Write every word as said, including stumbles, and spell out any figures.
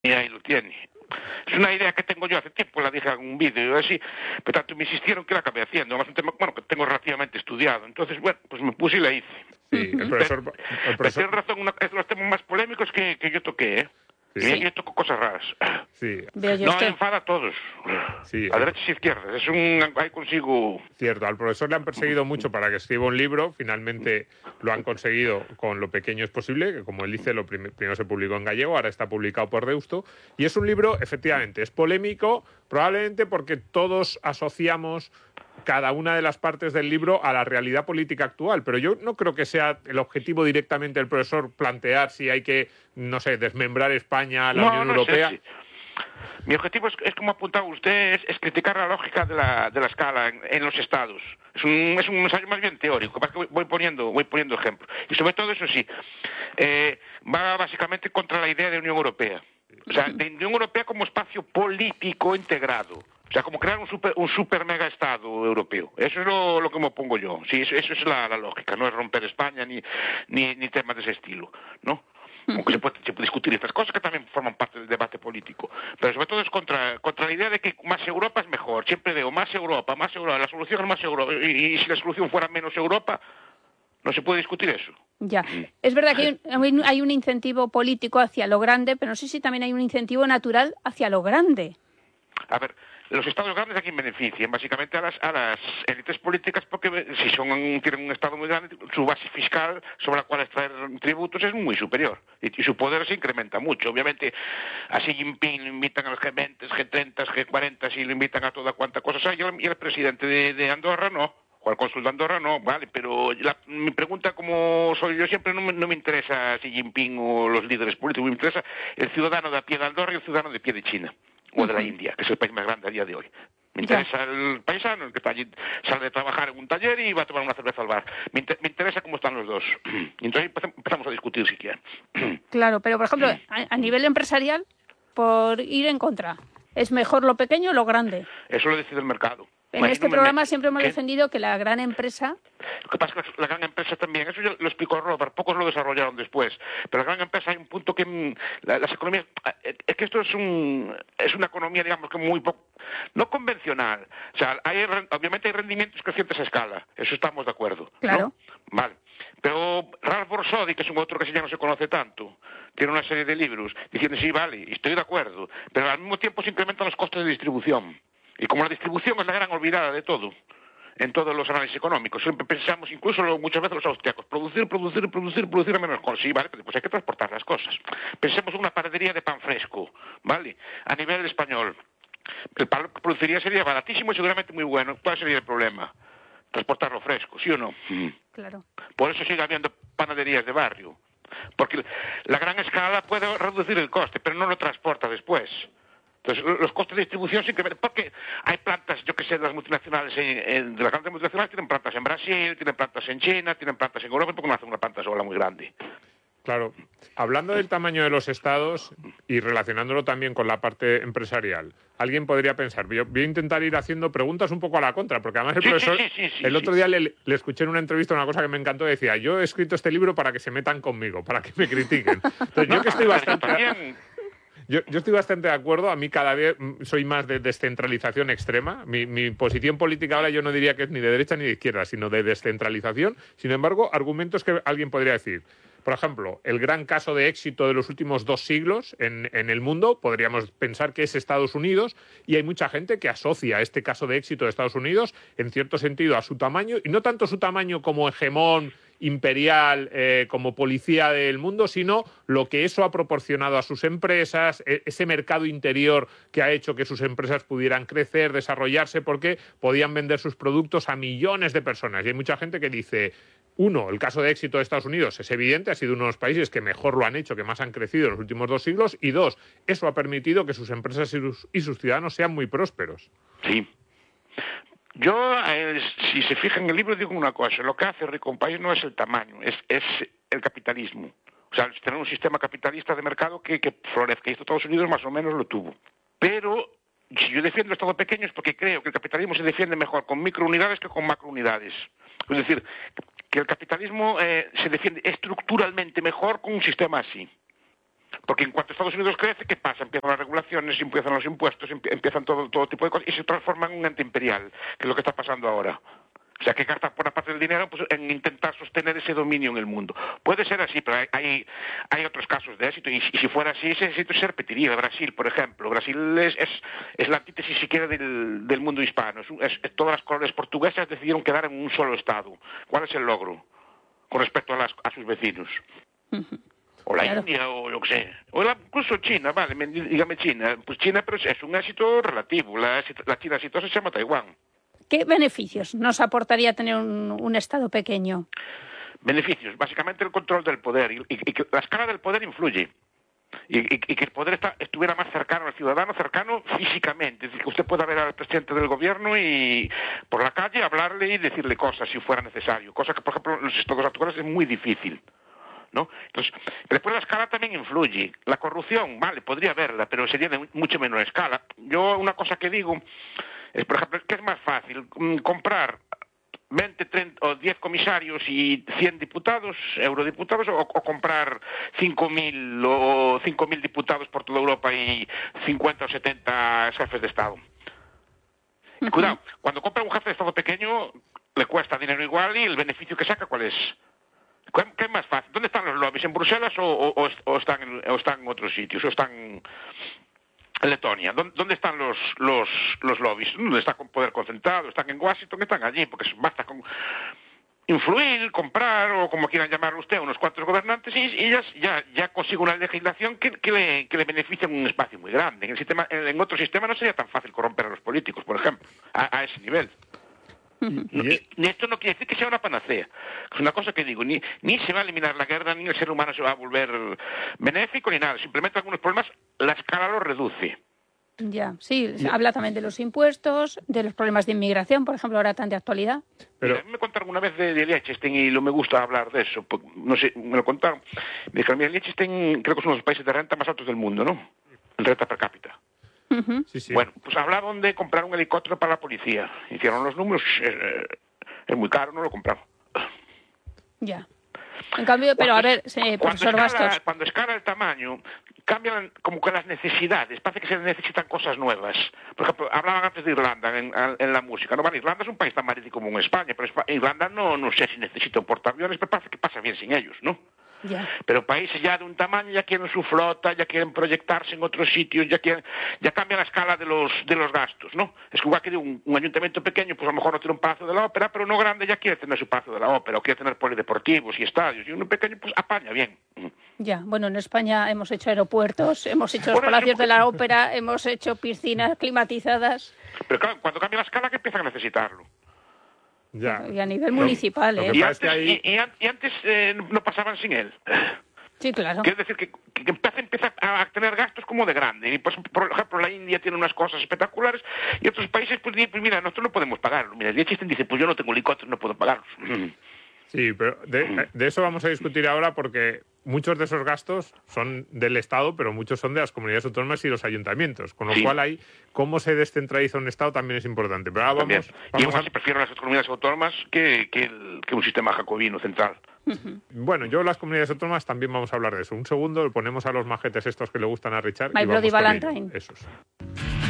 Y ahí lo tiene. Es una idea que tengo yo hace tiempo, la dije en un vídeo así, pero tanto me insistieron que la acabé haciendo. Además, un tema, bueno, que tengo relativamente estudiado. Entonces, bueno, pues me puse y la hice. Sí, el profesor... Pero, el pero profesor... tienes razón, una, es de los temas más polémicos que, que yo toqué, ¿eh? Sí. Y yo toco cosas raras. Sí. Veo yo No usted. enfada a todos. Sí, a el... derechas y izquierdas. Es un... Ahí consigo... Cierto, al profesor le han perseguido mucho para que escriba un libro. Finalmente lo han conseguido con lo pequeño es posible, que como él dice, lo prim primero se publicó en gallego, ahora está publicado por Deusto. Y es un libro, efectivamente, es polémico, probablemente porque todos asociamos cada una de las partes del libro a la realidad política actual, pero yo no creo que sea el objetivo directamente del profesor plantear si hay que, no sé, desmembrar España a la no, Unión no Europea. Es Mi objetivo es, es como ha apuntado usted, es, es criticar la lógica de la, de la escala en, en los estados. Es un, es un ensayo más bien teórico, que voy, voy poniendo voy poniendo ejemplos. Y sobre todo, eso sí, eh, va básicamente contra la idea de Unión Europea. O sea, de Unión Europea como espacio político integrado. O sea, como crear un super, un super mega estado europeo. Eso es lo, lo que me opongo yo. Sí, eso, eso es la, la lógica. No es romper España ni, ni, ni temas de ese estilo, ¿no? Aunque se puede, se puede discutir estas cosas que también forman parte del debate político. Pero sobre todo es contra, contra la idea de que más Europa es mejor. Siempre digo, más Europa, más Europa. La solución es más Europa. Y, y si la solución fuera menos Europa, no se puede discutir eso. Ya. Es verdad que hay un, hay un incentivo político hacia lo grande, pero no sé si también hay un incentivo natural hacia lo grande. A ver, los estados grandes a quién benefician, básicamente a las, a las élites políticas, porque si son tienen un estado muy grande, su base fiscal sobre la cual extraer tributos es muy superior y, y su poder se incrementa mucho. Obviamente a Xi Jinping lo invitan a los G veinte, G treinta, G cuarenta, si lo invitan a toda cuanta cosa, y el, y el presidente de, de Andorra no. O al cónsul de Andorra no, vale, pero la, mi pregunta, como soy yo siempre, no me, no me interesa Xi Jinping o los líderes políticos, me interesa el ciudadano de a pie de Andorra y el ciudadano de pie de China. O de la India, que es el país más grande a día de hoy. Me interesa el paisano, el que está allí, sale de trabajar en un taller y va a tomar una cerveza al bar. Me, inter me interesa cómo están los dos. Y entonces empezamos a discutir si quieren. Claro, pero por ejemplo, a, a nivel empresarial, por ir en contra, ¿es mejor lo pequeño o lo grande? Eso lo decide el mercado. En Bueno, este no me programa meto. siempre hemos ¿Qué? defendido que la gran empresa... Lo que pasa es que la gran empresa también, eso ya lo explicó Robert, pocos lo desarrollaron después, pero la gran empresa hay un punto que mm, la, las economías, es que esto es un es una economía, digamos, que muy poco, no convencional, o sea, hay, obviamente hay rendimientos crecientes a escala, eso estamos de acuerdo, ¿no? Claro. Vale, pero Ralph Borsodi, que es un otro que ya no se conoce tanto, tiene una serie de libros diciendo, sí, vale, estoy de acuerdo, pero al mismo tiempo se incrementan los costes de distribución. Y como la distribución es la gran olvidada de todo, en todos los análisis económicos, siempre pensamos, incluso muchas veces los austriacos, producir, producir, producir, producir a menos cosas. Sí, vale, pero pues hay que transportar las cosas. Pensemos en una panadería de pan fresco, ¿vale? A nivel español, el pan que produciría sería baratísimo y seguramente muy bueno. ¿Cuál sería el problema? Transportarlo fresco, ¿sí o no? Claro. Por eso sigue habiendo panaderías de barrio. Porque la gran escala puede reducir el coste, pero no lo transporta después. Entonces, los costes de distribución se incrementan, porque hay plantas, yo que sé, de las multinacionales, en, en, de las grandes multinacionales tienen plantas en Brasil, tienen plantas en China, tienen plantas en Europa, porque no hacen una planta sola muy grande. Claro, hablando del tamaño de los estados y relacionándolo también con la parte empresarial, alguien podría pensar, yo voy a intentar ir haciendo preguntas un poco a la contra, porque además el Sí, profesor, sí, sí, sí, sí, el otro sí. día le, le escuché en una entrevista una cosa que me encantó, decía, yo he escrito este libro para que se metan conmigo, para que me critiquen. Entonces, No, yo que estoy yo bastante... también. Yo, yo estoy bastante de acuerdo. A mí cada vez soy más de descentralización extrema. Mi, mi posición política ahora yo no diría que es ni de derecha ni de izquierda, sino de descentralización. Sin embargo, argumentos que alguien podría decir. Por ejemplo, el gran caso de éxito de los últimos dos siglos en, en el mundo, podríamos pensar que es Estados Unidos, y hay mucha gente que asocia este caso de éxito de Estados Unidos, en cierto sentido, a su tamaño, y no tanto su tamaño como hegemón imperial, eh, como policía del mundo, sino lo que eso ha proporcionado a sus empresas, ese mercado interior que ha hecho que sus empresas pudieran crecer, desarrollarse, porque podían vender sus productos a millones de personas. Y hay mucha gente que dice... Uno, el caso de éxito de Estados Unidos es evidente, ha sido uno de los países que mejor lo han hecho, que más han crecido en los últimos dos siglos, y dos, eso ha permitido que sus empresas y sus, y sus ciudadanos sean muy prósperos. Sí. Yo, eh, si se fija en el libro, digo una cosa, lo que hace rico un país no es el tamaño, es, es el capitalismo. O sea, tener un sistema capitalista de mercado que, que florezca, y esto Estados Unidos más o menos lo tuvo. Pero si yo defiendo el Estado pequeño es porque creo que el capitalismo se defiende mejor con microunidades que con macrounidades. Es decir, que el capitalismo eh, se defiende estructuralmente mejor con un sistema así. Porque en cuanto Estados Unidos crece, ¿qué pasa? Empiezan las regulaciones, empiezan los impuestos, empiezan todo, todo tipo de cosas y se transforman en un ente imperial, que es lo que está pasando ahora. O sea, que gastan por una parte del dinero pues, en intentar sostener ese dominio en el mundo. Puede ser así, pero hay, hay, hay otros casos de éxito. Y, y si fuera así, ese éxito se repetiría. Brasil, por ejemplo. Brasil es, es, es la antítesis siquiera del, del mundo hispano. Es, es, todas las colonias portuguesas decidieron quedar en un solo estado. ¿Cuál es el logro con respecto a, las, a sus vecinos? Uh-huh. O la claro. India, o lo que sé. O la, incluso China, vale, dígame China. Pues China, pero es, es un éxito relativo. La, la China exitosa se llama Taiwán. ¿Qué beneficios nos aportaría tener un, un Estado pequeño? Beneficios, básicamente el control del poder y, y, y que la escala del poder influye. Y, y, y que el poder está, estuviera más cercano al ciudadano, cercano físicamente. Es decir, que usted pueda ver al presidente del gobierno y por la calle hablarle y decirle cosas si fuera necesario. Cosa que, por ejemplo, en los estados actuales es muy difícil, ¿no? Entonces, después la escala también influye. La corrupción, vale, podría haberla, pero sería de mucho menor escala. Yo una cosa que digo es, por ejemplo, ¿qué es más fácil? Comprar veinte, treinta o diez comisarios y cien diputados, eurodiputados, o, o comprar cinco mil o cinco mil diputados por toda Europa y cincuenta o setenta jefes de Estado. Uh-huh. Cuidado, cuando compra un jefe de Estado pequeño le cuesta dinero igual y el beneficio que saca, ¿cuál es? ¿Qué es más fácil? ¿Dónde están los lobbies? ¿En Bruselas o, o, o, están, en, o están en otros sitios? ¿O están en Letonia? ¿Dónde están los, los, los lobbies? ¿Dónde está con poder concentrado? ¿Están en Washington? ¿Están allí? Porque basta con influir, comprar, o como quieran llamarlo usted, unos cuantos gobernantes y, y ya, ya, ya consigue una legislación que, que, le, que le beneficia en un espacio muy grande. En, el sistema, en, en otro sistema no sería tan fácil corromper a los políticos, por ejemplo, a, a ese nivel. No, y, y esto no quiere decir que sea una panacea. Es una cosa que digo, ni, ni se va a eliminar la guerra, ni el ser humano se va a volver benéfico, ni nada. Simplemente algunos problemas, la escala los reduce. Ya, sí, se habla también de los impuestos, de los problemas de inmigración, por ejemplo, ahora tan de actualidad. Pero a mí me contaron una vez de, de Liechtenstein y lo me gusta hablar de eso. No sé, me lo contaron. Me dijeron, mira, Liechtenstein creo que es uno de los países de renta más altos del mundo, ¿no? En renta per cápita. Uh-huh. Sí, sí. Bueno, pues hablaban de comprar un helicóptero para la policía. Hicieron los números, eh, es muy caro, no lo compraron. Ya. En cambio, pero cuando, a ver, eh, profesor cuando escala, Bastos. Cuando escala el tamaño, cambian como que las necesidades. Parece que se necesitan cosas nuevas. Por ejemplo, hablaban antes de Irlanda en, en la música. No, vale, Irlanda es un país tan marítimo como en España, pero Irlanda no, no sé si necesita un portaaviones, pero parece que pasa bien sin ellos, ¿no? Ya. Pero países ya de un tamaño ya quieren su flota, ya quieren proyectarse en otros sitios, ya quieren, ya cambia la escala de los de los gastos, ¿no? Es que igual que de un, un ayuntamiento pequeño, pues a lo mejor no tiene un palacio de la ópera, pero uno grande ya quiere tener su palacio de la ópera, o quiere tener polideportivos y estadios, y uno pequeño pues apaña bien. Ya, bueno, en España hemos hecho aeropuertos, hemos hecho bueno, palacios de la ópera, hemos hecho piscinas climatizadas. Pero claro, cuando cambia la escala que empiezan a necesitarlo. Ya. Y a nivel municipal, lo, ¿eh? lo Y que antes, es que hay... y, y, y antes eh, no pasaban sin él. Sí, claro. Quiere decir que, que empieza, empieza a tener gastos como de grande. Y pues, por ejemplo, la India tiene unas cosas espectaculares y otros países, pues, pues mira, nosotros no podemos pagarlo. Mira, Liechtenstein dice, pues yo no tengo helicópteros, no puedo pagarlos. Sí, pero de, de eso vamos a discutir ahora porque muchos de esos gastos son del Estado, pero muchos son de las comunidades autónomas y los ayuntamientos. Con lo sí. cual, ahí, cómo se descentraliza un Estado también es importante. Pero ahora vamos, y vamos aún así a... prefiero las comunidades autónomas que, que, el, que un sistema jacobino central. Bueno, yo las comunidades autónomas también vamos a hablar de eso. Un segundo, le ponemos a los majetes estos que le gustan a Richard. My y Bloody vamos con Valentine. ello. Esos.